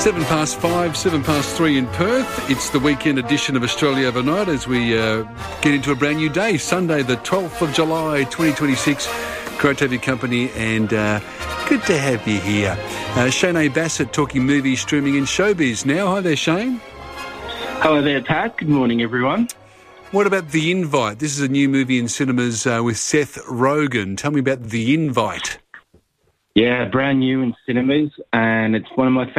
5, 3 in Perth. It's the weekend edition of Australia Overnight as we get into a brand new day, Sunday the 12th of July 2026. Great to have your company and good to have you here. Shane A. Bassett talking movies, streaming and showbiz now. Hi there, Shane. Hello there, Pat. Good morning, everyone. What about The Invite? This is a new movie in cinemas with Seth Rogen. Tell me about The Invite. Yeah, brand new in cinemas, and it's one of my